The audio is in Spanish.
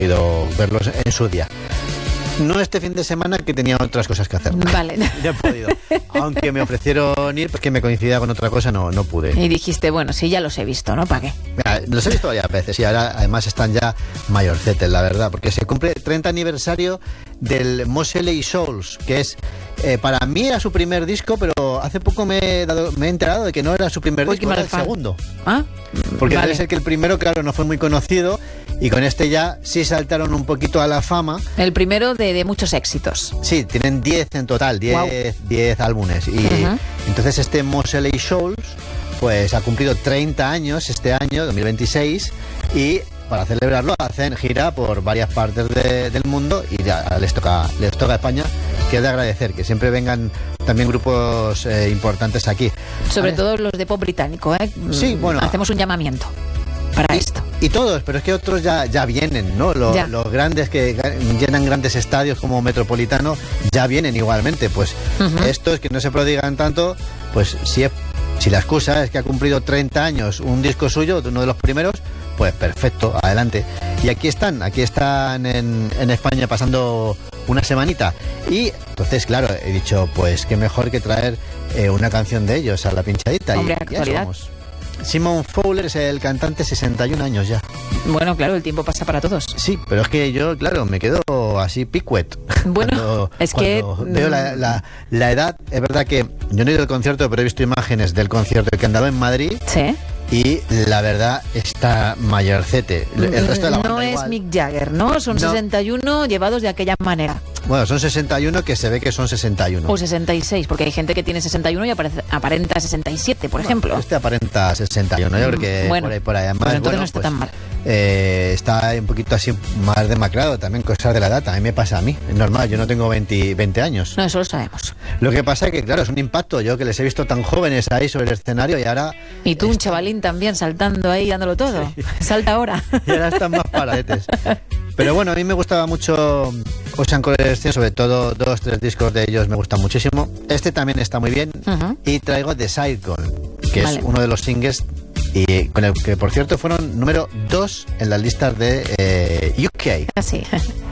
podido verlos en su día. No este fin de semana, que tenía otras cosas que hacer. Vale. No he podido. Aunque me ofrecieron ir, porque me coincidía con otra cosa, no pude. Y dijiste, bueno, sí, ya los he visto, ¿no? ¿Para qué? Mira, los he visto varias veces y ahora además están ya mayorcetes, la verdad, porque se cumple 30 aniversario del Moseley Souls, que es, para mí era su primer disco, pero hace poco me he enterado de que no era su primer disco, era el segundo. ¿Ah? Porque vale. debe ser que el primero, claro, no fue muy conocido y con este ya sí saltaron un poquito a la fama. El primero de muchos éxitos. Sí, tienen 10 en total, 10 álbumes. Y entonces este Moseley Souls pues ha cumplido 30 años este año, 2026, y para celebrarlo hacen gira por varias partes del mundo y ya les toca a España, que es de agradecer que siempre vengan también grupos importantes aquí. Sobre todo los de pop británico, ¿eh? Sí, bueno. Hacemos un llamamiento para esto. Y todos, pero es que otros ya vienen, ¿no? Los grandes que llenan grandes estadios como Metropolitano ya vienen igualmente. Pues estos que no se prodigan tanto, pues si la excusa es que ha cumplido 30 años un disco suyo, uno de los primeros, pues perfecto, adelante. Y aquí están en España pasando una semanita. Y entonces, claro, he dicho, pues qué mejor que traer una canción de ellos a la pinchadita. Hombre, y actualidad. Simon Fowler es el cantante, 61 años ya. Bueno, claro, el tiempo pasa para todos. Sí, pero es que yo, claro, me quedo así picuet. Bueno, cuando veo la edad, es verdad que yo no he ido al concierto, pero he visto imágenes del concierto que han dado en Madrid. Sí. Y la verdad está mayorcete. El resto de la banda no es igual. Mick Jagger, ¿no? Son 61 llevados de aquella manera. Bueno, son 61 que se ve que son 61. O 66, porque hay gente que tiene 61 y aparenta 67, por ejemplo. Este aparenta 61, yo creo que bueno, por ahí. Además, pues entonces no está tan mal. Está un poquito así más demacrado, también cosas de la edad. A mí me pasa a mí, es normal, yo no tengo 20 años. No, eso lo sabemos. Lo que pasa es que, claro, es un impacto. Yo que les he visto tan jóvenes ahí sobre el escenario y ahora... Y tú, un chavalín también, saltando ahí, dándolo todo. Sí. Salta ahora. Y ahora están más paradetes. Pero bueno, a mí me gustaba mucho Ocean Coalescence, sobre todo 2-3 discos de ellos me gustan muchísimo. Este también está muy bien. Y traigo The Cycle, que es uno de los singles y con el que, por cierto, fueron número 2 en las listas de UK. Así.